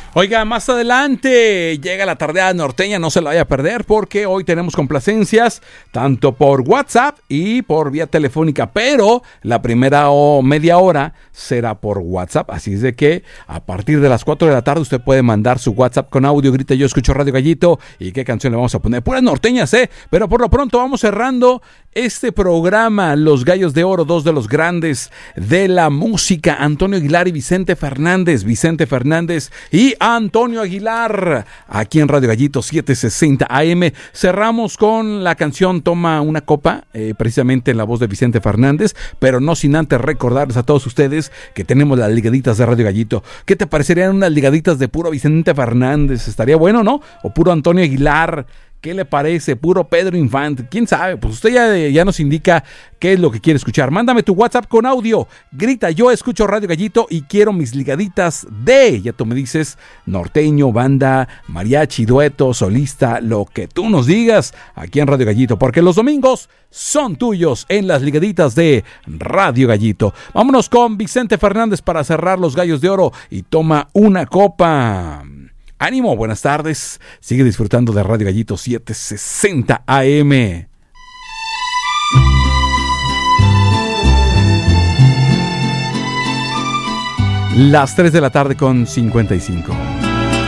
Oiga, más adelante llega la tardeada norteña, no se la vaya a perder porque hoy tenemos complacencias tanto por WhatsApp y por vía telefónica, pero la primera media hora será por WhatsApp, así es de que a partir de las 4 de la tarde usted puede mandar su WhatsApp con audio, grita yo escucho Radio Gallito y qué canción le vamos a poner, puras norteñas, pero por lo pronto vamos cerrando este programa, Los Gallos de Oro, dos de los grandes de la música, Antonio Aguilar y Vicente Fernández y Antonio Aguilar, aquí en Radio Gallito 760 AM. Cerramos con la canción Toma una copa, precisamente en la voz de Vicente Fernández, pero no sin antes recordarles a todos ustedes que tenemos las ligaditas de Radio Gallito. ¿Qué te parecerían unas ligaditas de puro Vicente Fernández? Estaría bueno, ¿no? O puro Antonio Aguilar. ¿Qué le parece? Puro Pedro Infante. ¿Quién sabe? Pues usted ya nos indica qué es lo que quiere escuchar. Mándame tu WhatsApp con audio. Grita, yo escucho Radio Gallito y quiero mis ligaditas de... Ya tú me dices, norteño, banda, mariachi, dueto, solista, lo que tú nos digas aquí en Radio Gallito. Porque los domingos son tuyos en las ligaditas de Radio Gallito. Vámonos con Vicente Fernández para cerrar Los Gallos de Oro y Toma una copa. Ánimo, buenas tardes. Sigue disfrutando de Radio Gallito 760 AM. Las 3 de la tarde con 55.